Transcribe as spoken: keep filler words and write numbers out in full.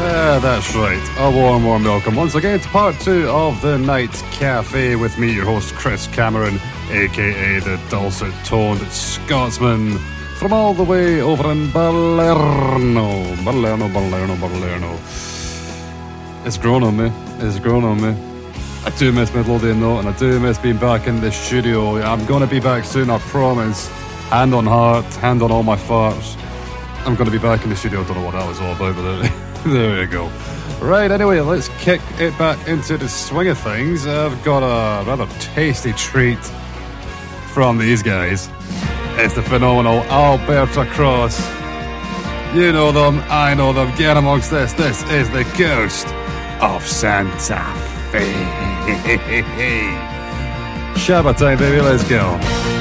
Uh, that's right. A warm, warm welcome once again to part two of the Night Cafe with me, your host Chris Cameron, aka the dulcet-toned Scotsman from all the way over in Balerno. Balerno, Balerno, Balerno. It's grown on me. It's grown on me. I do miss Midlothian though, and I do miss being back in the studio. I'm going to be back soon, I promise. Hand on heart, hand on all my farts. I'm going to be back in the studio. I don't know what that was all about, but there you go. Right, anyway, let's kick it back into the swing of things. I've got a rather tasty treat from these guys. It's the phenomenal Alberta Cross. You know them, I know them. Get amongst this. This is the Ghost of Santa Fe. Shabba time, baby, let's go.